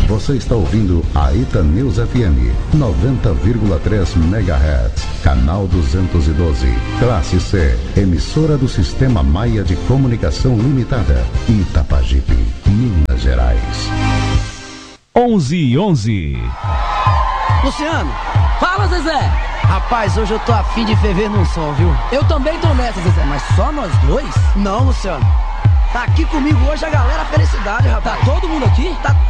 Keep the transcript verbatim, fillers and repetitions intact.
Você está ouvindo a Itanews F M noventa vírgula três megahertz, canal duzentos e doze, classe C, emissora do Sistema Maia de Comunicação Limitada, Itapajipe, Minas Gerais. onze e onze. Luciano, fala, Zezé. Rapaz, hoje eu tô afim de ferver num som, viu? Eu também tô nessa, Zezé, mas só nós dois? Não, Luciano. Tá aqui comigo hoje a galera Felicidade, rapaz. Tá todo mundo aqui? Tá